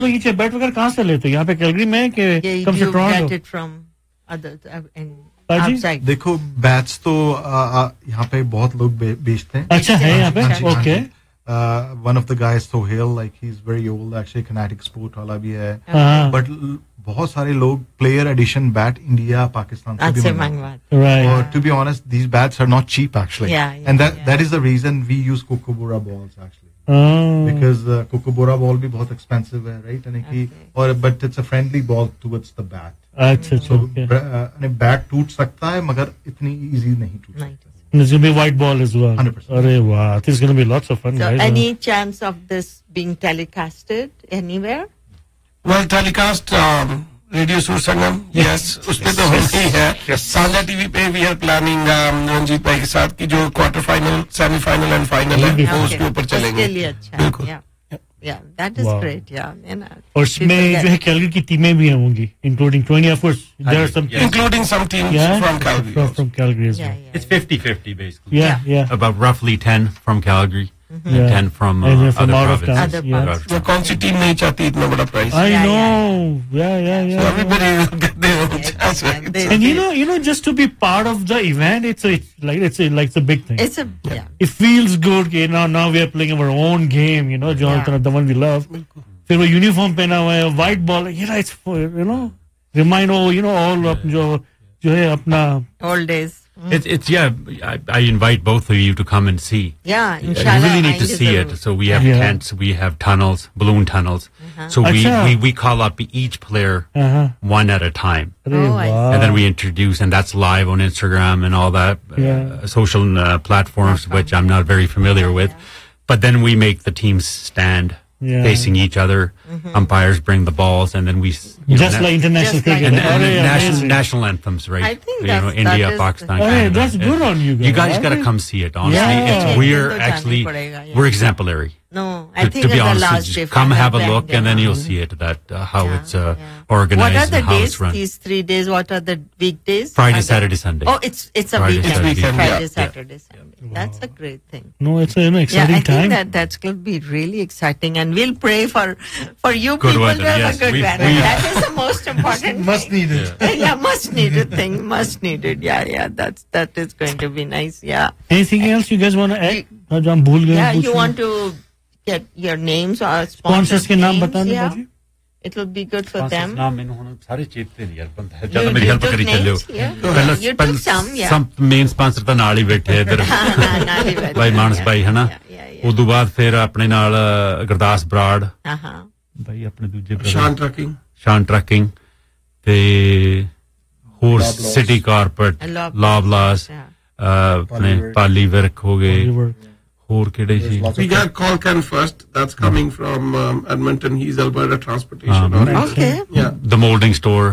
तो ये बैट वगैरह कहाँ से लेते हो यहाँ पे कैलगरी में कि कम से टोरंटो देखो बैट्स तो यहाँ पे बहुत लोग बेचते हैं अच्छा है यहाँ पे okay one of the guys Sohail like he's very old actually kinetic sport वाला भी है but बहुत सारे लोग player edition bat India Pakistan से भी मंगवाते हैं और to be honest these bats are not cheap actually and that is the reason we use Kookaburra balls actually because Kookaburra ball भी बहुत expensive है right and कि और but it's a friendly ball towards the bat अच्छा अच्छा bat टूट सकता है मगर इतनी easy नहीं टूटता And it's going to be white ball as well. 100%. Arey, wow. I think it's going to be lots of fun, so guys. Any chance of this being telecasted anywhere? Well, telecast Radio Sur Sangam, yes. उसमें तो होना ही है. Sanja TV पे we are planning Ranjit भाई के साथ कि जो quarter final, semi final and final है वो उसके ऊपर चलेंगे. उसके लिए अच्छा है. Yeah, that is great. Yeah, और इसमें जो है कैलगरी की टीमें भी होंगी, including 20 of course. There are some, including some teams from Calgary. From Calgary as well. It's 50-50 basically. Yeah. About roughly 10 from Calgary. And 10 from other provinces. वो कौन सी टीम नहीं चाहती इतना बड़ा price? I know. Yeah. So everybody will get their own chance. And you know, just to be part of the event, it's a big thing. It feels good. Okay, now we are playing our own game. You know, Jonathan, the one we love. फिर वो uniform पहना हुआ है, white ball. It's remind all जो है अपना old days. It's I invite both of you to come and see. Yeah, inshallah. You really need to see it. So we have tents, we have tunnels, balloon tunnels. So we call up each player one at a time. And then we introduce, and that's live on Instagram and all that social platforms, which I'm not very familiar with. But then we make the teams stand facing each other. Umpires bring the balls, and then we like international cricket and national anthems, right? I think India, Pakistan, Canada. That's good on you guys. You guys got to come see it. Honestly, we're exemplary. No, I think to be honest, last just come have a look, and then you'll see it. How it's organized. What are the and how days? It's run. These 3 days. What are the weekdays? Friday, Saturday, Sunday. Oh, it's a weekend. Friday, Saturday, Sunday. That's a great thing. No, it's an exciting time. I think that's going to be really exciting, and we'll pray for you good people weather, to have a good weather. That is the most important. Must needed. Much needed thing. Much needed. Yeah. That is going to be nice. Yeah. Anything else you guys want to add? Yeah, you want to get your names or sponsors के नाम बताना बाजी. It will be good for them. नाम मैंने होना सारे चेते नहीं यार बंद है ज़्यादा मेरी हेल्प करी चलो. You took some main sponsor तो नाल ही बैठे हैं इधर. भाई मानस भाई है ना. उदू बाद फिर अपने नाल गुरदास ब्राड. भाई अपने दूसरे शान ट्रकिंग ते ਹੋਰ सिटी कारपेट लॉबलास अपने पाली वर्क हो गए ਹੋਰ ਕਿਹੜੇ ਸੀ we got Colcan first that's coming from Edmonton he's Alberta transportation okay the molding store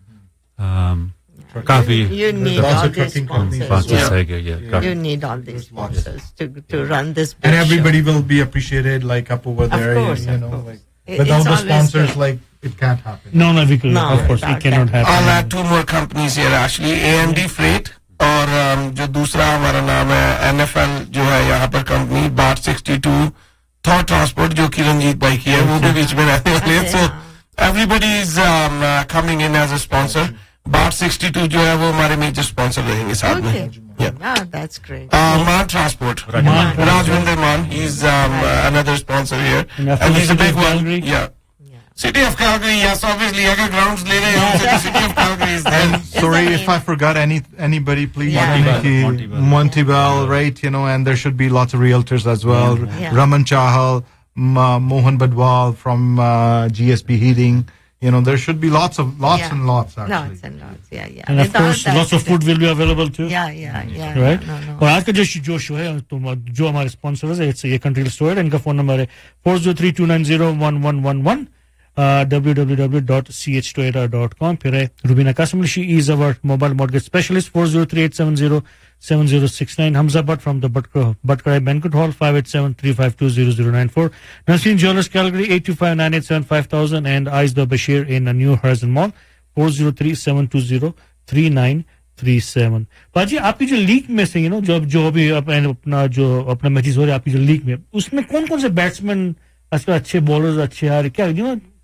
काफी you need all these sponsors yeah. You need all these sponsors to run this and everybody will be appreciated like up over there of course, like without the sponsors like it can't happen no of course it cannot happen. I'll add 2 more companies here actually AMD Freight और जो दूसरा हमारा नाम है NFL जो है यहाँ पर कंपनी BART 62 Thought Transport जो कि रंजीत भाई की है वो भी बीच में रहने वाले हैं so everybody is coming in as a sponsor BART 62 जो है वो हमारे major sponsor रहेंगे साथ में that's great Man Transport Rajwinder Man he's another sponsor here and he's a big one City of Calgary, yes, obviously. Agar grounds le rahe hain, so City of Calgary is there. And sorry if I forgot anybody, please. Montebell, right? And there should be lots of realtors as well. Raman Chahal, Mohan Badwal from GSP Heating. There should be lots and lots actually. Lots and lots, yeah. And of course, lots of food will be available too. Yeah. Right? और आज का जो show है जो हमारे sponsors है ये country store इनका फोन नंबर है 4032901111 www.chtoyota.com फिर है Rubina Kasim she is our mobile mortgage specialist 403-870-7069 Hamza Bhatt from the Bhattkarai Banquet Hall 587-352-0094 Nasreen Jewelers Calgary 825-987-5000 and Aizda Bashir in a New Horizon Mall 403-720-3937 पाजी आपकी जो league में से जो अभी अपना मैचेस हो रहे हैं आपकी जो लीग में उसमें कौन-कौन से बैट्समैन आजकल अच्छे बॉलर्स अच्छे यार क्या